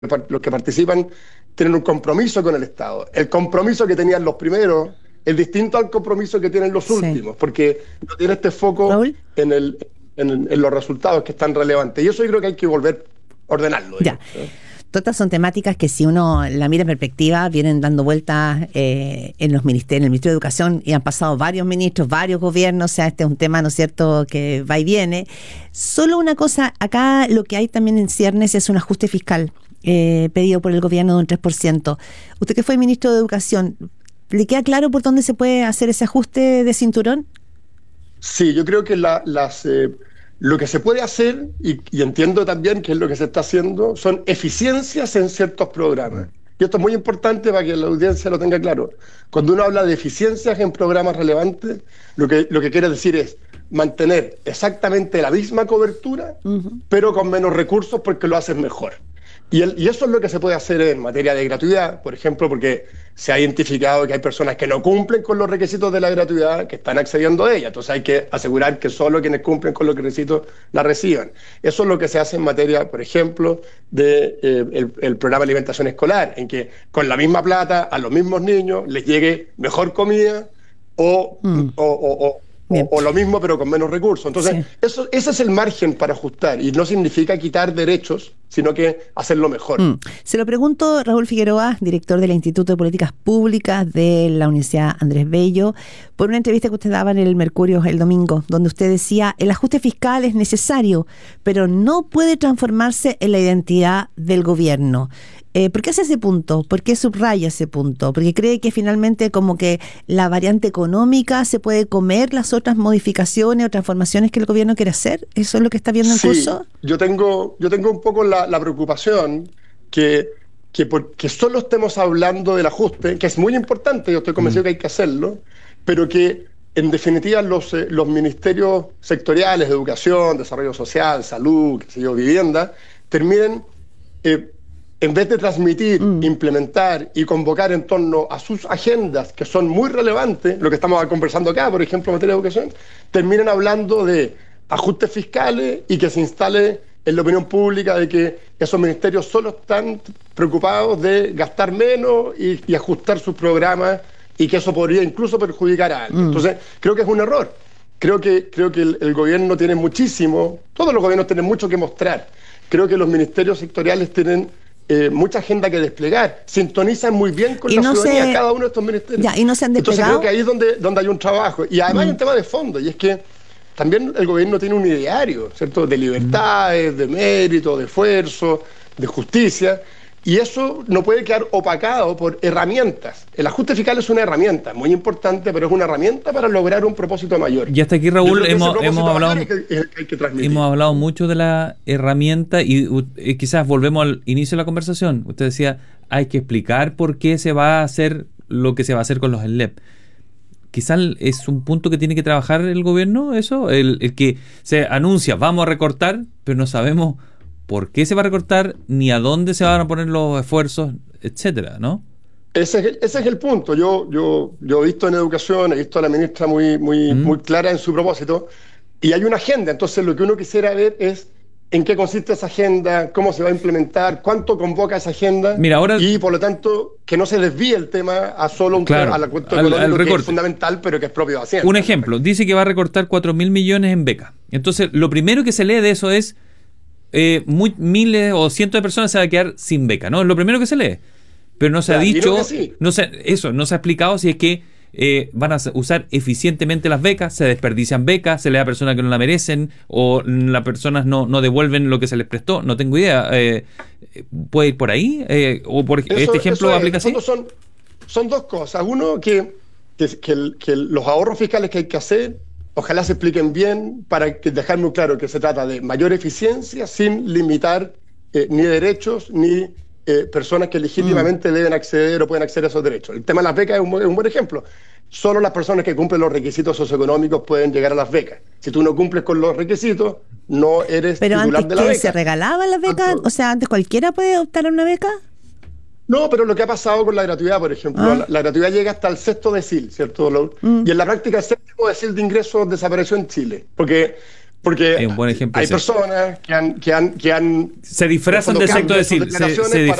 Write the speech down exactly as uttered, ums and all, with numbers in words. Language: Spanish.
los que participan tienen un compromiso con el Estado. El compromiso que tenían los primeros es distinto al compromiso que tienen los últimos, sí, porque no tiene este foco en, el, en, en los resultados que están relevantes. Y eso yo creo que hay que volver a ordenarlo. Ya. ¿Eh? Todas son temáticas que, si uno la mira en perspectiva, vienen dando vueltas eh, en los ministerios, en el Ministerio de Educación, y han pasado varios ministros, varios gobiernos. O sea, este es un tema, ¿no es cierto?, que va y viene. Solo una cosa, acá lo que hay también en ciernes es un ajuste fiscal eh, pedido por el gobierno de un tres por ciento. Usted, que fue ministro de Educación, ¿le queda claro por dónde se puede hacer ese ajuste de cinturón? Sí, yo creo que la, las... Eh... Lo que se puede hacer, y, y entiendo también que es lo que se está haciendo, son eficiencias en ciertos programas. Y esto es muy importante para que la audiencia lo tenga claro. Cuando uno habla de eficiencias en programas relevantes, lo que, lo que quiere decir es mantener exactamente la misma cobertura, uh-huh, pero con menos recursos porque lo haces mejor. Y, el, y eso es lo que se puede hacer en materia de gratuidad, por ejemplo, porque se ha identificado que hay personas que no cumplen con los requisitos de la gratuidad, que están accediendo a ella. Entonces hay que asegurar que solo quienes cumplen con los requisitos la reciban. Eso es lo que se hace en materia, por ejemplo, del de, eh, el programa de alimentación escolar, en que con la misma plata a los mismos niños les llegue mejor comida o... Mm. o, o, o O, o lo mismo pero con menos recursos. Entonces, sí, eso, ese es el margen para ajustar, y no significa quitar derechos, sino que hacerlo mejor. Mm. Se lo pregunto, Raúl Figueroa, director del Instituto de Políticas Públicas de la Universidad Andrés Bello, por una entrevista que usted daba en el Mercurio el domingo, donde usted decía: el ajuste fiscal es necesario, pero no puede transformarse en la identidad del gobierno. Eh, ¿Por qué hace ese punto? ¿Por qué subraya ese punto? ¿Porque cree que finalmente como que la variante económica se puede comer las otras modificaciones o transformaciones que el gobierno quiere hacer? ¿Eso es lo que está viendo en sí, curso? Yo tengo, yo tengo un poco la, la preocupación que, que, por, que solo estemos hablando del ajuste, que es muy importante, yo estoy convencido mm. que hay que hacerlo, pero que en definitiva los, eh, los ministerios sectoriales de educación, desarrollo social, salud, qué sé yo, vivienda, terminen... Eh, en vez de transmitir, mm. implementar y convocar en torno a sus agendas, que son muy relevantes, lo que estamos conversando acá, por ejemplo, en materia de educación, terminan hablando de ajustes fiscales y que se instale en la opinión pública de que esos ministerios solo están preocupados de gastar menos y, y ajustar sus programas, y que eso podría incluso perjudicar a alguien. Mm. Entonces, creo que es un error. Creo que, creo que el, el gobierno tiene muchísimo, todos los gobiernos tienen mucho que mostrar. Creo que los ministerios sectoriales tienen... Eh, mucha agenda que desplegar, sintonizan muy bien con y la no ciudadanía se... cada uno de estos ministerios. Ya, y no se han desplegado. Entonces creo que ahí es donde, donde hay un trabajo. Y además mm. hay un tema de fondo, y es que también el gobierno tiene un ideario, ¿cierto?, de libertades, mm. de mérito, de esfuerzo, de justicia, y eso no puede quedar opacado por herramientas. El ajuste fiscal es una herramienta muy importante, pero es una herramienta para lograr un propósito mayor. Y hasta aquí, Raúl, hemos, hemos, hablado, es que, es que hemos hablado mucho de la herramienta, y, y quizás volvemos al inicio de la conversación. Usted decía, hay que explicar por qué se va a hacer lo que se va a hacer con los N L E P. Quizás es un punto que tiene que trabajar el gobierno, eso, el, el que se anuncia, vamos a recortar, pero no sabemos por qué se va a recortar, ni a dónde se van a poner los esfuerzos, etcétera, ¿no? Ese es el, ese es el punto. Yo, yo, yo he visto en educación, he visto a la ministra muy, muy, mm. muy clara en su propósito, y hay una agenda. Entonces lo que uno quisiera ver es en qué consiste esa agenda, cómo se va a implementar, cuánto convoca esa agenda. Mira, ahora, y por lo tanto que no se desvíe el tema a solo un claro, tema, a la cuenta económica, que es fundamental, pero que es propio de Hacienda. Un ejemplo, dice que va a recortar cuatro mil millones en becas. Entonces lo primero que se lee de eso es Eh, muy, miles o cientos de personas se van a quedar sin beca, ¿no? Es lo primero que se lee. Pero no se claro, ha dicho, sí. no se, eso, no se ha explicado si es que eh, van a usar eficientemente las becas, se desperdician becas, se le da a personas que no la merecen, o las personas no, no devuelven lo que se les prestó, no tengo idea. Eh, ¿Puede ir por ahí? Eh, ¿O por eso, este ejemplo eso aplica así? Son, son dos cosas. Uno, que, que, que, el, que los ahorros fiscales que hay que hacer, ojalá se expliquen bien, para que dejar muy claro que se trata de mayor eficiencia sin limitar eh, ni derechos ni eh, personas que legítimamente mm. deben acceder o pueden acceder a esos derechos. El tema de las becas es un, es un buen ejemplo. Solo las personas que cumplen los requisitos socioeconómicos pueden llegar a las becas. Si tú no cumples con los requisitos, no eres Pero titular de la beca. ¿Pero antes se regalaban las becas? O sea, ¿antes cualquiera puede optar a una beca? No, pero lo que ha pasado con la gratuidad, por ejemplo, ah. la, la gratuidad llega hasta el sexto decil, ¿cierto? Lo, mm. Y en la práctica el séptimo decil de ingresos desapareció en Chile, porque Porque es un buen ejemplo hay ese. personas que han, que han, que han se disfrazan del sector de decir, se, se